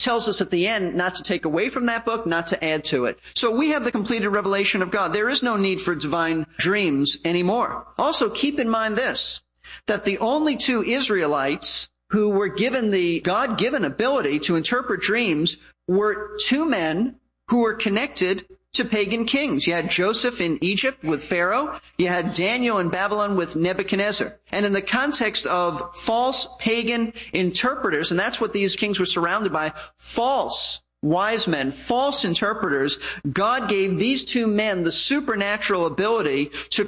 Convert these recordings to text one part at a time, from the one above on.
tells us at the end not to take away from that book, not to add to it. So we have the completed revelation of God. There is no need for divine dreams anymore. Also, keep in mind this, that the only two Israelites who were given the God-given ability to interpret dreams were two men who were connected to pagan kings. You had Joseph in Egypt with Pharaoh. You had Daniel in Babylon with Nebuchadnezzar. And in the context of false pagan interpreters, and that's what these kings were surrounded by, false wise men, false interpreters, God gave these two men the supernatural ability to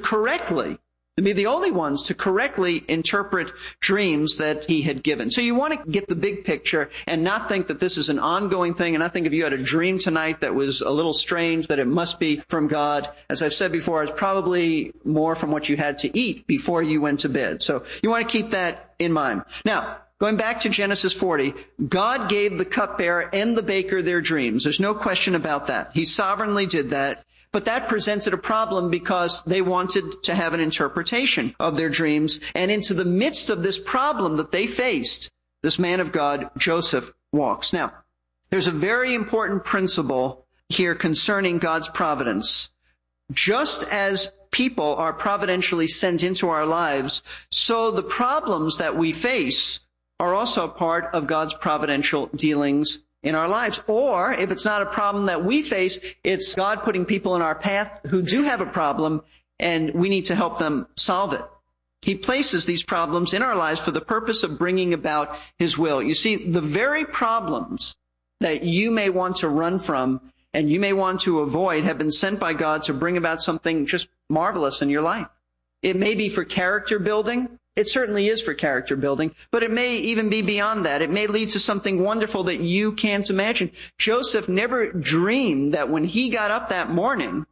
be the only ones to correctly interpret dreams that he had given. So you want to get the big picture and not think that this is an ongoing thing. And I think if you had a dream tonight that was a little strange, that it must be from God. As I've said before, it's probably more from what you had to eat before you went to bed. So you want to keep that in mind. Now, going back to Genesis 40, God gave the cupbearer and the baker their dreams. There's no question about that. He sovereignly did that. But that presented a problem because they wanted to have an interpretation of their dreams. And into the midst of this problem that they faced, this man of God, Joseph, walks. Now, there's a very important principle here concerning God's providence. Just as people are providentially sent into our lives, so the problems that we face are also part of God's providential dealings in our lives. Or if it's not a problem that we face, it's God putting people in our path who do have a problem, and we need to help them solve it. He places these problems in our lives for the purpose of bringing about his will. You see, the very problems that you may want to run from and you may want to avoid have been sent by God to bring about something just marvelous in your life. It may be for character building. It certainly is for character building, but it may even be beyond that. It may lead to something wonderful that you can't imagine. Joseph never dreamed that when he got up that morning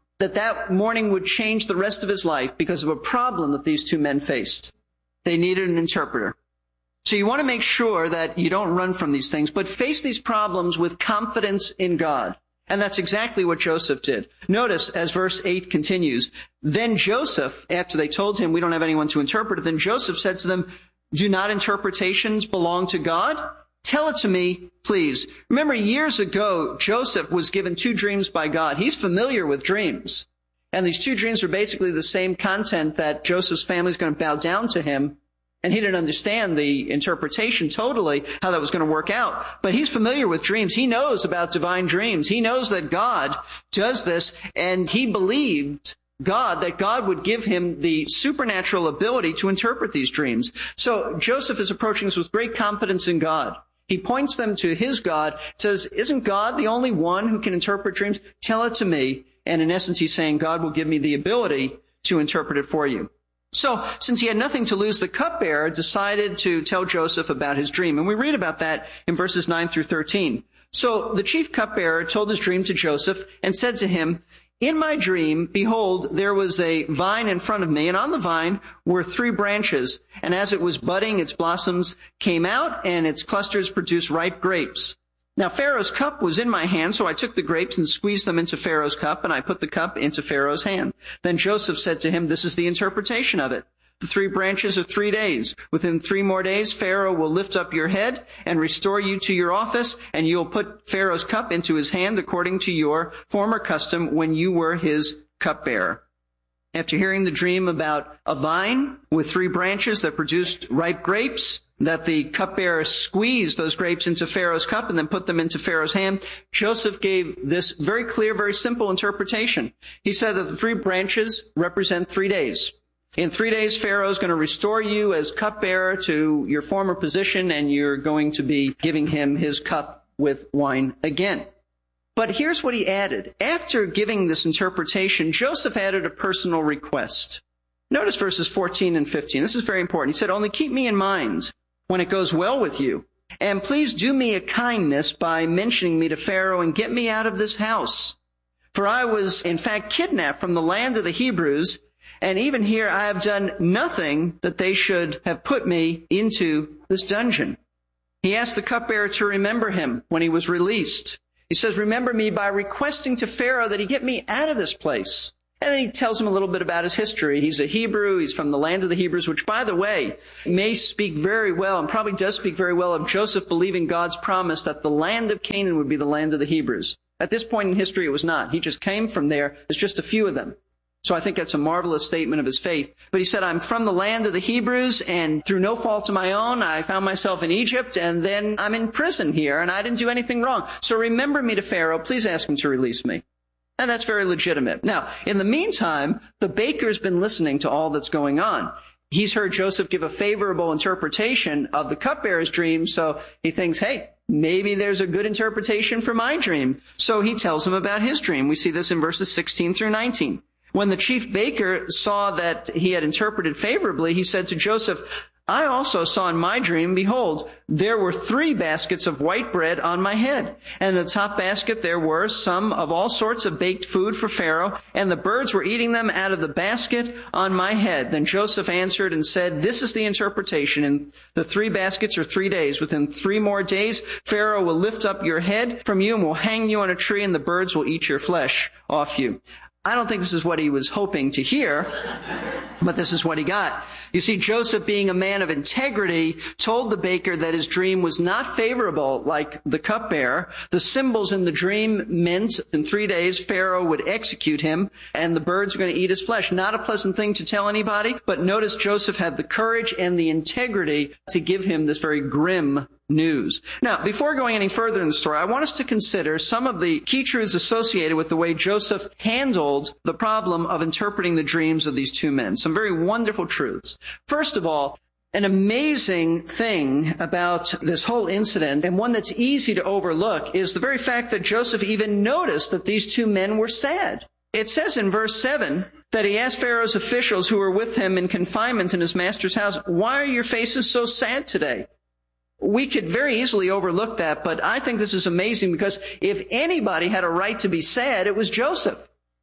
would change the rest of his life because of a problem that these two men faced. They needed an interpreter. So you want to make sure that you don't run from these things, but face these problems with confidence in God. And that's exactly what Joseph did. Notice as verse 8 continues, then Joseph, after they told him we don't have anyone to interpret it, then Joseph said to them, do not interpretations belong to God? Tell it to me, please. Remember, years ago, Joseph was given two dreams by God. He's familiar with dreams. And these two dreams are basically the same content that Joseph's family is going to bow down to him. And he didn't understand the interpretation totally, how that was going to work out. But he's familiar with dreams. He knows about divine dreams. He knows that God does this, and he believed that God would give him the supernatural ability to interpret these dreams. So Joseph is approaching this with great confidence in God. He points them to his God, says, isn't God the only one who can interpret dreams? Tell it to me. And in essence, he's saying, God will give me the ability to interpret it for you. So, since he had nothing to lose, the cupbearer decided to tell Joseph about his dream. And we read about that in verses 9 through 13. So, the chief cupbearer told his dream to Joseph and said to him, in my dream, behold, there was a vine in front of me, and on the vine were 3 branches. And as it was budding, its blossoms came out, and its clusters produced ripe grapes. Now, Pharaoh's cup was in my hand, so I took the grapes and squeezed them into Pharaoh's cup, and I put the cup into Pharaoh's hand. Then Joseph said to him, this is the interpretation of it. The 3 branches are 3 days. Within 3 more days, Pharaoh will lift up your head and restore you to your office, and you'll put Pharaoh's cup into his hand according to your former custom when you were his cupbearer. After hearing the dream about a vine with 3 branches that produced ripe grapes, that the cupbearer squeezed those grapes into Pharaoh's cup and then put them into Pharaoh's hand, Joseph gave this very clear, very simple interpretation. He said that the 3 branches represent 3 days. In 3 days, Pharaoh is going to restore you as cupbearer to your former position, and you're going to be giving him his cup with wine again. But here's what he added. After giving this interpretation, Joseph added a personal request. Notice verses 14 and 15. This is very important. He said, only keep me in mind when it goes well with you. And please do me a kindness by mentioning me to Pharaoh and get me out of this house. For I was, in fact, kidnapped from the land of the Hebrews, and even here I have done nothing that they should have put me into this dungeon. He asked the cupbearer to remember him when he was released. He says, remember me by requesting to Pharaoh that he get me out of this place. And then he tells him a little bit about his history. He's a Hebrew. He's from the land of the Hebrews, which, by the way, may speak very well and probably does speak very well of Joseph believing God's promise that the land of Canaan would be the land of the Hebrews. At this point in history, it was not. He just came from there. There's just a few of them. So I think that's a marvelous statement of his faith. But he said, I'm from the land of the Hebrews, and through no fault of my own, I found myself in Egypt, and then I'm in prison here, and I didn't do anything wrong. So remember me to Pharaoh. Please ask him to release me. And that's very legitimate. Now, in the meantime, the baker's been listening to all that's going on. He's heard Joseph give a favorable interpretation of the cupbearer's dream, so he thinks, hey, maybe there's a good interpretation for my dream. So he tells him about his dream. We see this in verses 16 through 19. When the chief baker saw that he had interpreted favorably, he said to Joseph, I also saw in my dream, behold, there were 3 baskets of white bread on my head. And in the top basket there were some of all sorts of baked food for Pharaoh, and the birds were eating them out of the basket on my head. Then Joseph answered and said, this is the interpretation. And the 3 baskets are 3 days. Within 3 more days, Pharaoh will lift up your head from you and will hang you on a tree, and the birds will eat your flesh off you. I don't think this is what he was hoping to hear, but this is what he got. You see, Joseph, being a man of integrity, told the baker that his dream was not favorable like the cupbearer. The symbols in the dream meant in 3 days Pharaoh would execute him and the birds are going to eat his flesh. Not a pleasant thing to tell anybody, but notice Joseph had the courage and the integrity to give him this very grim news. Now, before going any further in the story, I want us to consider some of the key truths associated with the way Joseph handled the problem of interpreting the dreams of these 2 men. Some very wonderful truths. First of all, an amazing thing about this whole incident, and one that's easy to overlook, is the very fact that Joseph even noticed that these 2 men were sad. It says in verse 7 that he asked Pharaoh's officials who were with him in confinement in his master's house, why are your faces so sad today? We could very easily overlook that, but I think this is amazing because if anybody had a right to be sad, it was Joseph.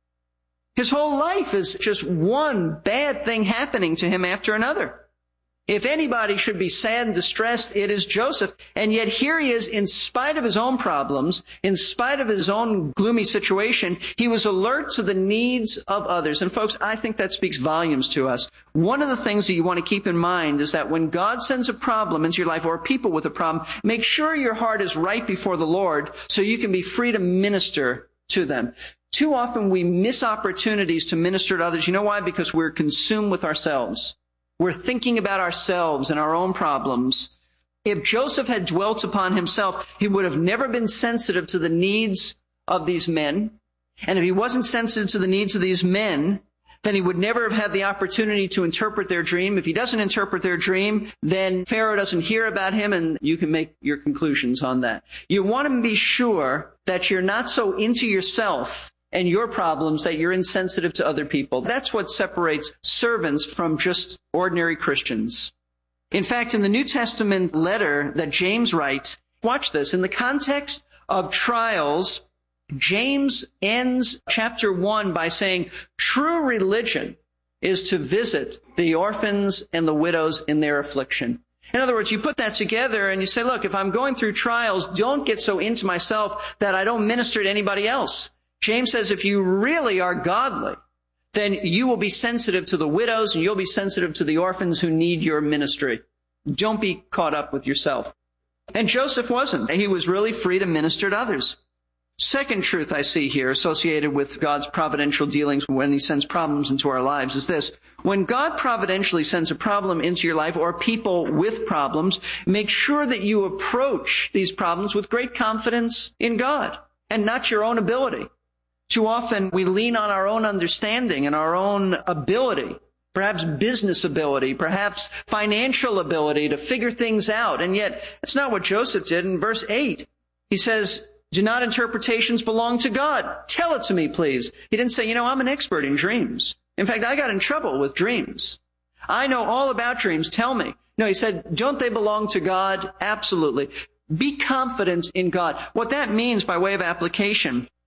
His whole life is just one bad thing happening to him after another. If anybody should be sad and distressed, it is Joseph. And yet here he is, in spite of his own problems, in spite of his own gloomy situation, he was alert to the needs of others. And folks, I think that speaks volumes to us. One of the things that you want to keep in mind is that when God sends a problem into your life, or people with a problem, make sure your heart is right before the Lord so you can be free to minister to them. Too often we miss opportunities to minister to others. You know why? Because we're consumed with ourselves. We're thinking about ourselves and our own problems. If Joseph had dwelt upon himself, he would have never been sensitive to the needs of these men. And if he wasn't sensitive to the needs of these men, then he would never have had the opportunity to interpret their dream. If he doesn't interpret their dream, then Pharaoh doesn't hear about him, and you can make your conclusions on that. You want to be sure that you're not so into yourself and your problems that you're insensitive to other people. That's what separates servants from just ordinary Christians. In fact, in the New Testament letter that James writes, watch this, in the context of trials, James ends chapter 1 by saying, true religion is to visit the orphans and the widows in their affliction. In other words, you put that together and you say, look, if I'm going through trials, don't get so into myself that I don't minister to anybody else. James says if you really are godly, then you will be sensitive to the widows and you'll be sensitive to the orphans who need your ministry. Don't be caught up with yourself. And Joseph wasn't. He was really free to minister to others. Second truth I see here associated with God's providential dealings when he sends problems into our lives is this. When God providentially sends a problem into your life or people with problems, make sure that you approach these problems with great confidence in God and not your own ability. Too often we lean on our own understanding and our own ability, perhaps business ability, perhaps financial ability to figure things out. And yet it's not what Joseph did. In verse 8, he says, do not interpretations belong to God? Tell it to me, please. He didn't say, I'm an expert in dreams. In fact, I got in trouble with dreams. I know all about dreams. Tell me. No, he said, don't they belong to God? Absolutely. Be confident in God. What that means by way of application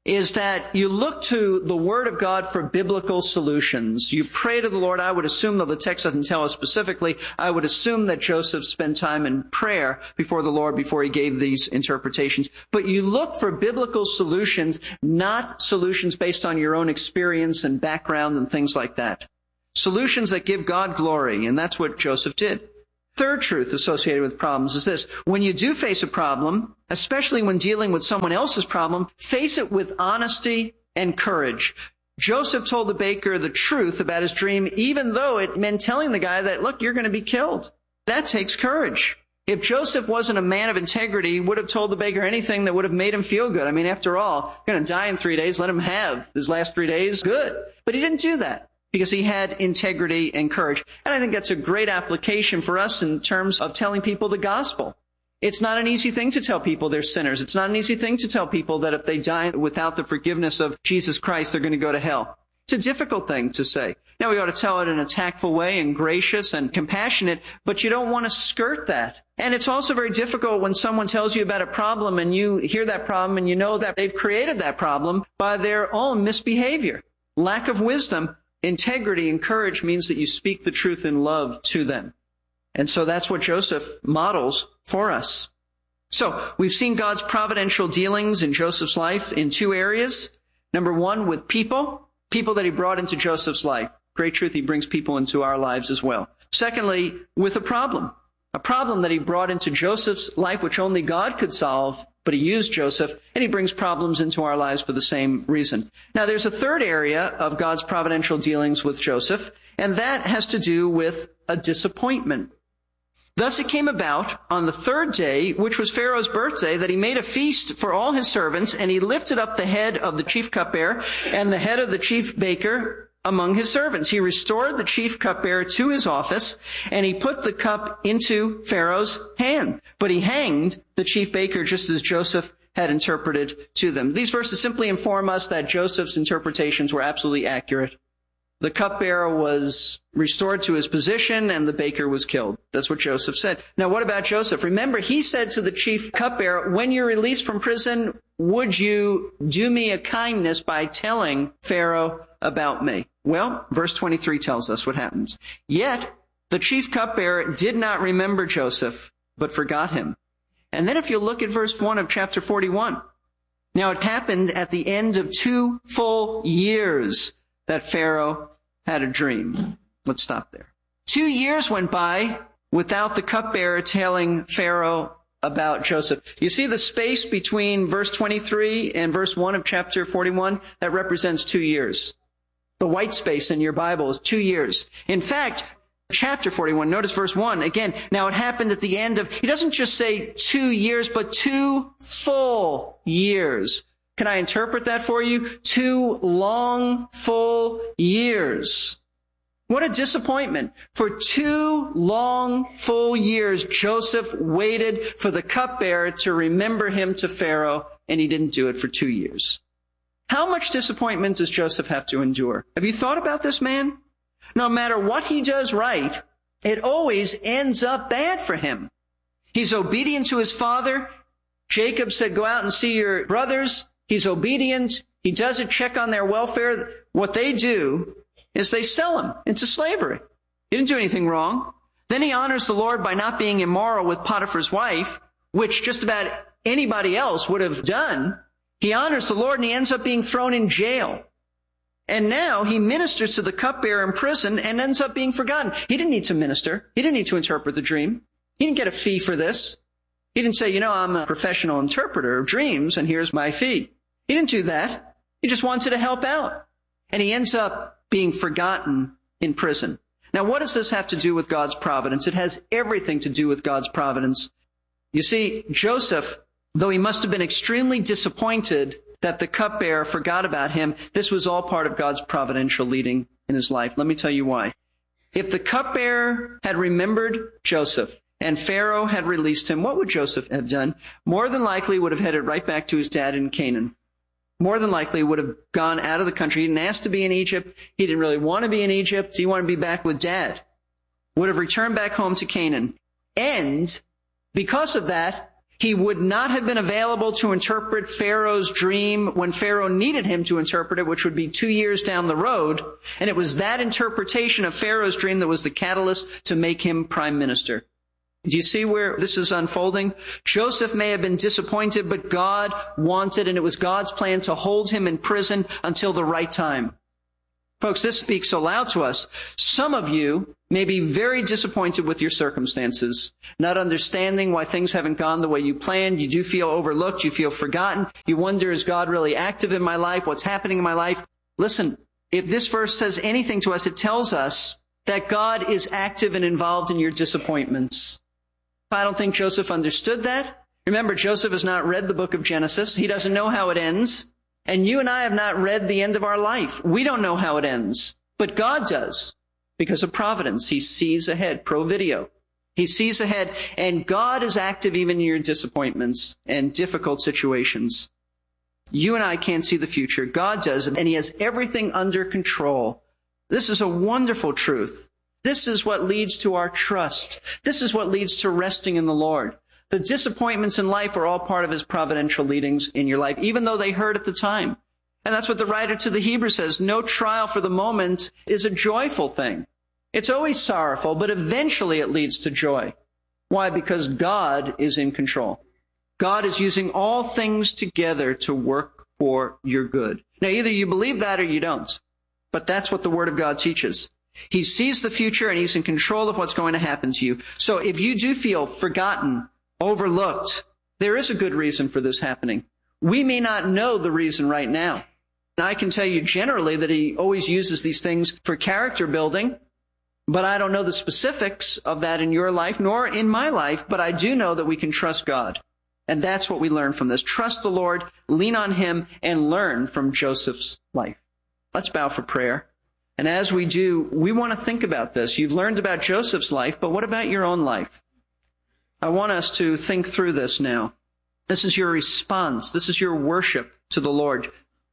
is that you look to the Word of God for biblical solutions. You pray to the Lord. I would assume, though the text doesn't tell us specifically, I would assume that Joseph spent time in prayer before the Lord before he gave these interpretations. But you look for biblical solutions, not solutions based on your own experience and background and things like that. Solutions that give God glory, and that's what Joseph did. Third truth associated with problems is this. When you do face a problem, especially when dealing with someone else's problem, face it with honesty and courage. Joseph told the baker the truth about his dream, even though it meant telling the guy that, look, you're going to be killed. That takes courage. If Joseph wasn't a man of integrity, he would have told the baker anything that would have made him feel good. I mean, after all, going to die in 3 days, let him have his last 3 days. Good. But he didn't do that, because he had integrity and courage. And I think that's a great application for us in terms of telling people the gospel. It's not an easy thing to tell people they're sinners. It's not an easy thing to tell people that if they die without the forgiveness of Jesus Christ, they're going to go to hell. It's a difficult thing to say. Now, we ought to tell it in a tactful way and gracious and compassionate, but you don't want to skirt that. And it's also very difficult when someone tells you about a problem and you hear that problem and you know that they've created that problem by their own misbehavior, lack of wisdom. Integrity and courage means that you speak the truth in love to them. And so that's what Joseph models for us. So we've seen God's providential dealings in Joseph's life in 2 areas. Number 1, with people that he brought into Joseph's life. Great truth, he brings people into our lives as well. Secondly, with a problem that he brought into Joseph's life, which only God could solve. But he used Joseph, and he brings problems into our lives for the same reason. Now, there's a third area of God's providential dealings with Joseph, and that has to do with a disappointment. Thus it came about on the 3rd day, which was Pharaoh's birthday, that he made a feast for all his servants, and he lifted up the head of the chief cupbearer and the head of the chief baker among his servants. He restored the chief cupbearer to his office, and he put the cup into Pharaoh's hand. But he hanged the chief baker just as Joseph had interpreted to them. These verses simply inform us that Joseph's interpretations were absolutely accurate. The cupbearer was restored to his position, and the baker was killed. That's what Joseph said. Now, what about Joseph? Remember, he said to the chief cupbearer, when you're released from prison, would you do me a kindness by telling Pharaoh about me? Well, verse 23 tells us what happens. Yet the chief cupbearer did not remember Joseph, but forgot him. And then if you look at verse 1 of chapter 41, now it happened at the end of 2 full years that Pharaoh had a dream. Let's stop there. 2 years went by without the cupbearer telling Pharaoh about Joseph. You see the space between verse 23 and verse 1 of chapter 41? That represents 2 years. The white space in your Bible is 2 years. In fact, chapter 41, notice verse 1, again, now it happened at the end of, he doesn't just say 2 years, but 2 full years. Can I interpret that for you? 2 long, full years. What a disappointment. For 2 long, full years, Joseph waited for the cupbearer to remember him to Pharaoh, and he didn't do it for 2 years. How much disappointment does Joseph have to endure? Have you thought about this man? No matter what he does right, it always ends up bad for him. He's obedient to his father. Jacob said, go out and see your brothers. He's obedient. He doesn't check on their welfare. What they do is they sell him into slavery. He didn't do anything wrong. Then he honors the Lord by not being immoral with Potiphar's wife, which just about anybody else would have done. He honors the Lord and he ends up being thrown in jail. And now he ministers to the cupbearer in prison and ends up being forgotten. He didn't need to minister. He didn't need to interpret the dream. He didn't get a fee for this. He didn't say, I'm a professional interpreter of dreams and here's my fee. He didn't do that. He just wanted to help out. And he ends up being forgotten in prison. Now, what does this have to do with God's providence? It has everything to do with God's providence. You see, Joseph, though he must have been extremely disappointed that the cupbearer forgot about him, this was all part of God's providential leading in his life. Let me tell you why. If the cupbearer had remembered Joseph and Pharaoh had released him, what would Joseph have done? More than likely would have headed right back to his dad in Canaan. More than likely would have gone out of the country. He didn't ask to be in Egypt. He didn't really want to be in Egypt. He wanted to be back with dad. Would have returned back home to Canaan. And because of that, He would not have been available to interpret Pharaoh's dream when Pharaoh needed him to interpret it, which would be 2 years down the road. And it was that interpretation of Pharaoh's dream that was the catalyst to make him prime minister. Do you see where this is unfolding? Joseph may have been disappointed, but God wanted, and it was God's plan to hold him in prison until the right time. Folks, this speaks so loud to us. Some of you may be very disappointed with your circumstances, not understanding why things haven't gone the way you planned. You do feel overlooked. You feel forgotten. You wonder, is God really active in my life? What's happening in my life? Listen, if this verse says anything to us, it tells us that God is active and involved in your disappointments. I don't think Joseph understood that. Remember, Joseph has not read the book of Genesis. He doesn't know how it ends. And you and I have not read the end of our life. We don't know how it ends. But God does. Because of providence. He sees ahead. Pro video. He sees ahead. And God is active even in your disappointments and difficult situations. You and I can't see the future. God does. And He has everything under control. This is a wonderful truth. This is what leads to our trust. This is what leads to resting in the Lord. The disappointments in life are all part of His providential leadings in your life, even though they hurt at the time. And that's what the writer to the Hebrews says. No trial for the moment is a joyful thing. It's always sorrowful, but eventually it leads to joy. Why? Because God is in control. God is using all things together to work for your good. Now, either you believe that or you don't. But that's what the Word of God teaches. He sees the future and He's in control of what's going to happen to you. So if you do feel forgotten, overlooked, there is a good reason for this happening. We may not know the reason right now. And I can tell you generally that He always uses these things for character building, but I don't know the specifics of that in your life, nor in my life, but I do know that we can trust God. And that's what we learn from this. Trust the Lord, lean on Him, and learn from Joseph's life. Let's bow for prayer. And as we do, we want to think about this. You've learned about Joseph's life, but what about your own life? I want us to think through this now. This is your response. This is your worship to the Lord.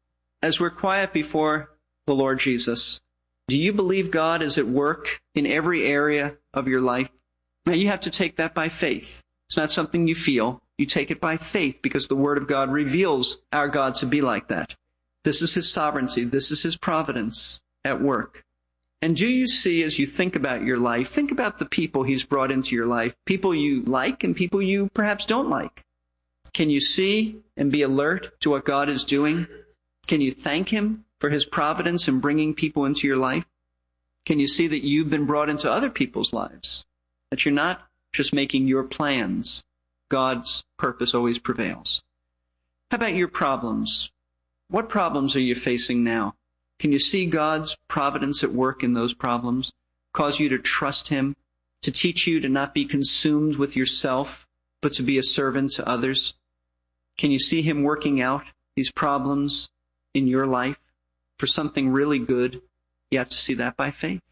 As we're quiet before the Lord Jesus, do you believe God is at work in every area of your life? Now, you have to take that by faith. It's not something you feel. You take it by faith because the Word of God reveals our God to be like that. This is His sovereignty. This is His providence at work. And do you see, as you think about your life, think about the people He's brought into your life, people you like and people you perhaps don't like. Can you see and be alert to what God is doing? Can you thank Him for His providence in bringing people into your life? Can you see that you've been brought into other people's lives? That you're not just making your plans. God's purpose always prevails. How about your problems? What problems are you facing now? Can you see God's providence at work in those problems? Cause you to trust Him, to teach you to not be consumed with yourself, but to be a servant to others? Can you see Him working out these problems in your life for something really good? You have to see that by faith.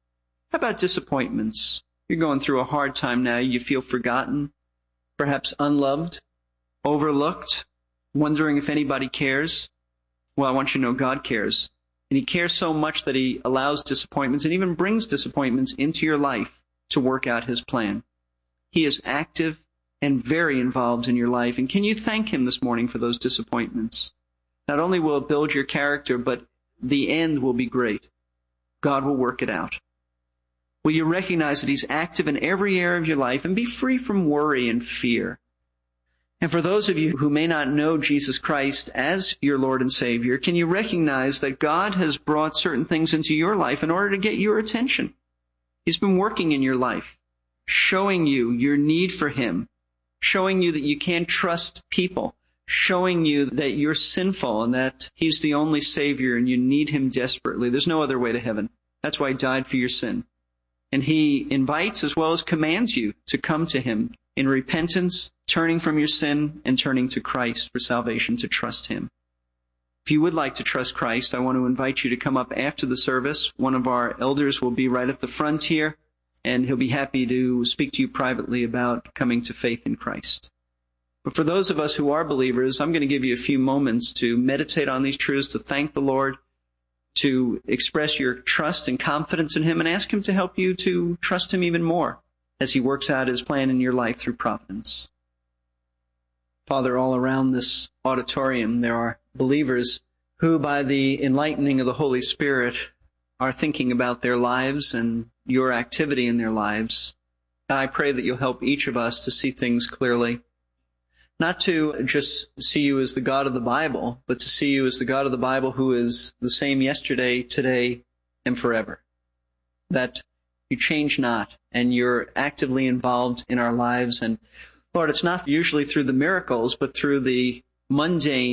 How about disappointments? You're going through a hard time now. You feel forgotten, perhaps unloved, overlooked, wondering if anybody cares. Well, I want you to know God cares. And He cares so much that He allows disappointments and even brings disappointments into your life to work out His plan. He is active and very involved in your life. And can you thank Him this morning for those disappointments? Not only will it build your character, but the end will be great. God will work it out. Will you recognize that He's active in every area of your life and be free from worry and fear? And for those of you who may not know Jesus Christ as your Lord and Savior, can you recognize that God has brought certain things into your life in order to get your attention? He's been working in your life, showing you your need for Him, showing you that you can't trust people, showing you that you're sinful and that He's the only Savior and you need Him desperately. There's no other way to heaven. That's why He died for your sin. And He invites as well as commands you to come to Him in repentance, turning from your sin and turning to Christ for salvation, to trust Him. If you would like to trust Christ, I want to invite you to come up after the service. One of our elders will be right at the front here, and he'll be happy to speak to you privately about coming to faith in Christ. But for those of us who are believers, I'm going to give you a few moments to meditate on these truths, to thank the Lord, to express your trust and confidence in Him, and ask Him to help you to trust Him even more as He works out His plan in your life through providence. Father, all around this auditorium, there are believers who, by the enlightening of the Holy Spirit, are thinking about their lives and your activity in their lives. And I pray that you'll help each of us to see things clearly, not to just see you as the God of the Bible, but to see you as the God of the Bible who is the same yesterday, today, and forever. That you change not, and you're actively involved in our lives. And Lord, it's not usually through the miracles, but through the mundane